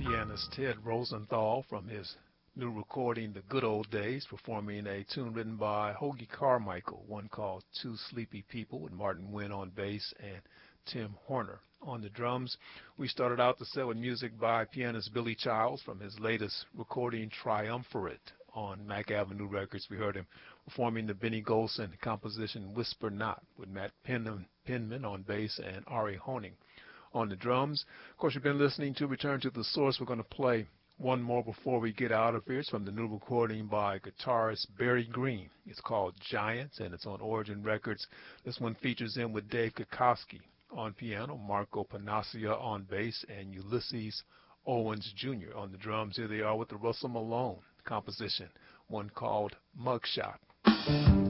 pianist Ted Rosenthal from his new recording, The Good Old Days, performing a tune written by Hoagy Carmichael, one called Two Sleepy People, with Martin Wynn on bass and Tim Horner on the drums. We started out the set with music by pianist Billy Childs from his latest recording, Triumvirate, on Mack Avenue Records. We heard him performing the Benny Golson composition Whisper Not, with Matt Penman on bass and Ari Honing on the drums. Of course, you've been listening to Return to the Source. We're going to play one more before we get out of here. It's from the new recording by guitarist Barry Green. It's called Giants, and it's on Origin Records. This one features him with Dave Kukowski on piano, Marco Panaccia on bass, and Ulysses Owens Jr. on the drums. Here they are with the Russell Malone composition, one called Mugshot.